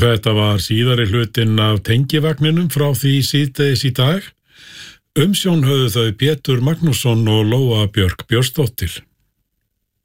Þetta var síðari hlutinn af tengivagninum frá því síðdegis í dag. Umsjón höfðu þau Pétur Magnússon og Lóa Björk Björnsdóttir.